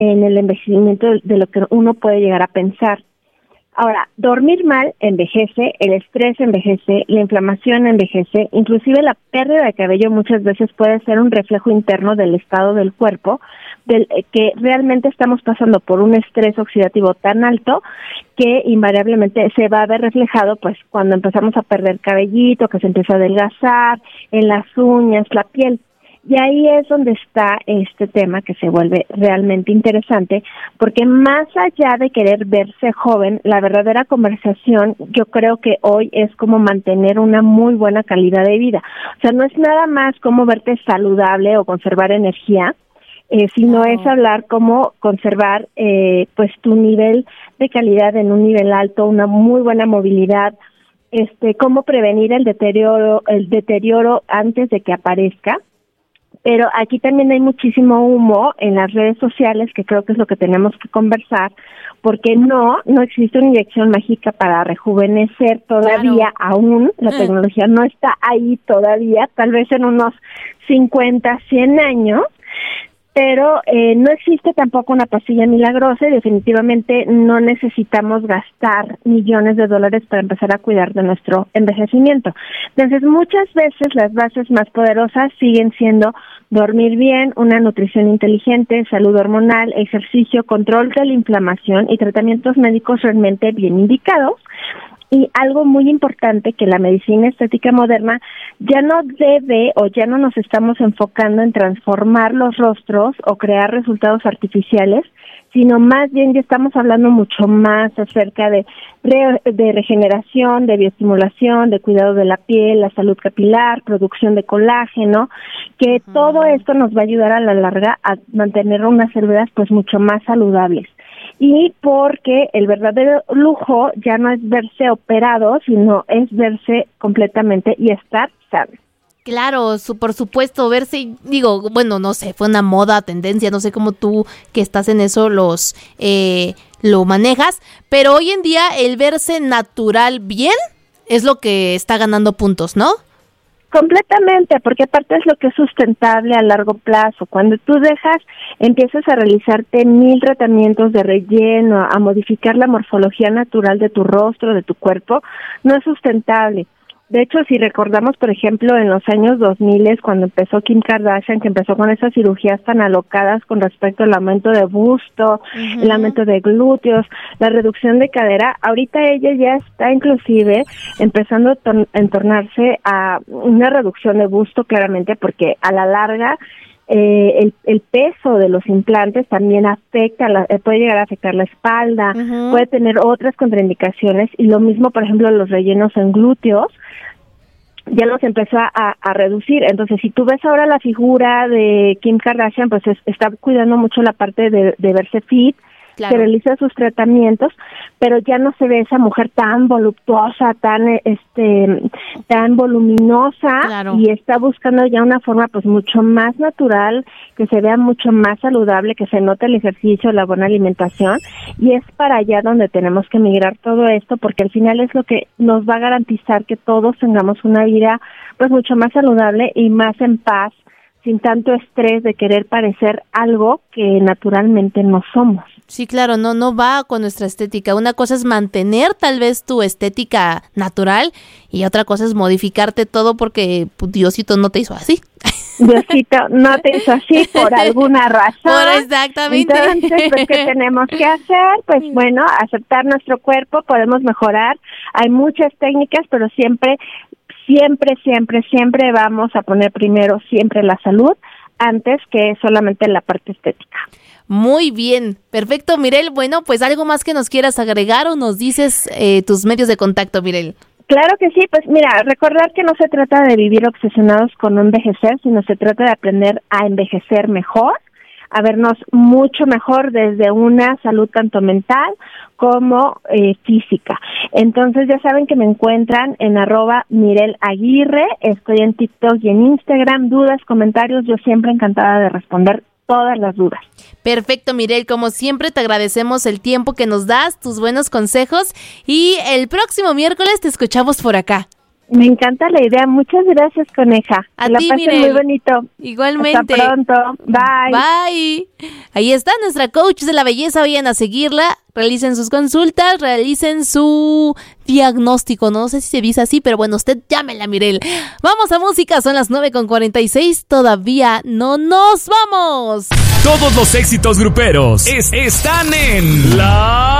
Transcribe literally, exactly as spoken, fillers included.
en el envejecimiento de lo que uno puede llegar a pensar. Ahora, dormir mal envejece, el estrés envejece, la inflamación envejece, inclusive la pérdida de cabello muchas veces puede ser un reflejo interno del estado del cuerpo, del que realmente estamos pasando por un estrés oxidativo tan alto que invariablemente se va a ver reflejado pues cuando empezamos a perder cabellito, que se empieza a adelgazar, en las uñas, la piel. Y ahí es donde está este tema que se vuelve realmente interesante, porque más allá de querer verse joven, la verdadera conversación yo creo que hoy es como mantener una muy buena calidad de vida. O sea, no es nada más como verte saludable o conservar energía, eh, sino oh. es hablar cómo conservar eh, pues tu nivel de calidad en un nivel alto, una muy buena movilidad, este, cómo prevenir el deterioro, el deterioro antes de que aparezca. Pero aquí también hay muchísimo humo en las redes sociales, que creo que es lo que tenemos que conversar, porque no, no existe una inyección mágica para rejuvenecer todavía, claro. aún, la tecnología no está ahí todavía, tal vez en unos cincuenta, cien años, pero eh, no existe tampoco una pastilla milagrosa y definitivamente no necesitamos gastar millones de dólares para empezar a cuidar de nuestro envejecimiento. Entonces, muchas veces las bases más poderosas siguen siendo dormir bien, una nutrición inteligente, salud hormonal, ejercicio, control de la inflamación y tratamientos médicos realmente bien indicados. Y algo muy importante, que la medicina estética moderna ya no debe o ya no nos estamos enfocando en transformar los rostros o crear resultados artificiales, sino más bien ya estamos hablando mucho más acerca de, re, de regeneración, de bioestimulación, de cuidado de la piel, la salud capilar, producción de colágeno, que uh-huh. todo esto nos va a ayudar a la larga a mantener unas células pues mucho más saludables. Y porque el verdadero lujo ya no es verse operado, sino es verse completamente y estar sano. Claro, su, por supuesto, verse, digo, bueno, no sé, fue una moda, tendencia, no sé cómo tú que estás en eso los eh, lo manejas, pero hoy en día el verse natural bien es lo que está ganando puntos, ¿no? Completamente, porque aparte es lo que es sustentable a largo plazo. Cuando tú dejas, empiezas a realizarte mil tratamientos de relleno, a modificar la morfología natural de tu rostro, de tu cuerpo, no es sustentable. De hecho, si recordamos, por ejemplo, en los años dos mil, cuando empezó Kim Kardashian, que empezó con esas cirugías tan alocadas con respecto al aumento de busto, uh-huh. el aumento de glúteos, la reducción de cadera, ahorita ella ya está inclusive empezando a tor- entornarse a una reducción de busto, claramente, porque a la larga eh, el, el peso de los implantes también afecta, la, puede llegar a afectar la espalda, uh-huh. puede tener otras contraindicaciones, y lo mismo, por ejemplo, los rellenos en glúteos, ya los empezó a, a reducir. Entonces, si tú ves ahora la figura de Kim Kardashian, pues es, está cuidando mucho la parte de, de verse fit, claro. se realiza sus tratamientos, pero ya no se ve esa mujer tan voluptuosa, tan este tan voluminosa, claro. y está buscando ya una forma pues mucho más natural, que se vea mucho más saludable, que se note el ejercicio, la buena alimentación, y es para allá donde tenemos que migrar todo esto, porque al final es lo que nos va a garantizar que todos tengamos una vida pues mucho más saludable y más en paz, sin tanto estrés de querer parecer algo que naturalmente no somos. Sí, claro, no, no va con nuestra estética. Una cosa es mantener tal vez tu estética natural y otra cosa es modificarte todo porque pues, Diosito no te hizo así. Diosito no te hizo así por alguna razón. Por exactamente. Entonces, pues, ¿qué tenemos que hacer? Pues bueno, aceptar nuestro cuerpo, podemos mejorar. Hay muchas técnicas, pero siempre, siempre, siempre, siempre vamos a poner primero siempre la salud antes que solamente la parte estética. Muy bien, perfecto, Mirel. Bueno, pues algo más que nos quieras agregar o nos dices eh, tus medios de contacto, Mirel. Claro que sí, pues mira, recordar que no se trata de vivir obsesionados con no envejecer, sino se trata de aprender a envejecer mejor, a vernos mucho mejor desde una salud tanto mental como eh, física. Entonces ya saben que me encuentran en arroba Mirel Aguirre, estoy en TikTok y en Instagram, dudas, comentarios, yo siempre encantada de responder todas las dudas. Perfecto, Mirel, como siempre te agradecemos el tiempo que nos das, tus buenos consejos y el próximo miércoles te escuchamos por acá. Me encanta la idea. Muchas gracias, coneja. A la ti, pasen Mirel. muy bonito. Igualmente. Hasta pronto. Bye. Bye. Ahí está nuestra coach de la belleza. Vayan a seguirla. Realicen sus consultas. Realicen su diagnóstico. No sé si se dice así, pero bueno, usted llámela, Mirel. Vamos a música. Son las nueve con cuarenta y seis. Todavía no nos vamos. Todos los éxitos gruperos es, están en La